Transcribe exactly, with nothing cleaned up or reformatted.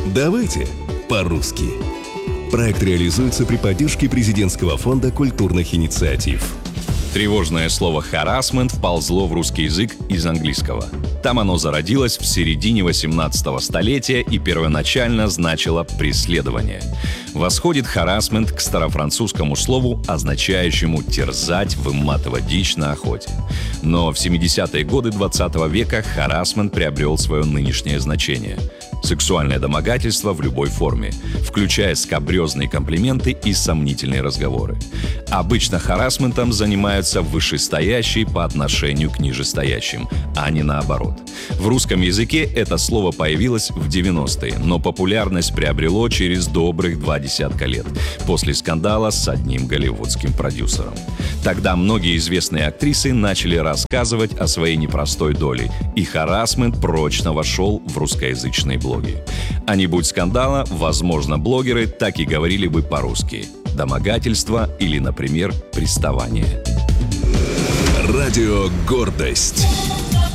Давайте по-русски. Проект реализуется при поддержке Президентского фонда культурных инициатив. Тревожное слово «харассмент» вползло в русский язык из английского. Там оно зародилось в середине восемнадцатого столетия и первоначально значило «преследование». Восходит харассмент к старофранцузскому слову, означающему терзать, выматывать дичь на охоте. Но в семидесятые годы двадцатого века харассмент приобрел свое нынешнее значение – сексуальное домогательство в любой форме, включая скабрёзные комплименты и сомнительные разговоры. Обычно харассментом занимаются вышестоящие по отношению к нижестоящим, а не наоборот. В русском языке это слово появилось в девяностые, но популярность приобрело через добрых два десятка лет, после скандала с одним голливудским продюсером. Тогда многие известные актрисы начали рассказывать о своей непростой доле, и харассмент прочно вошел в русскоязычные блоги. А не будь скандала, возможно, блогеры так и говорили бы по-русски: домогательство или, например, приставание. Радио «Гордость».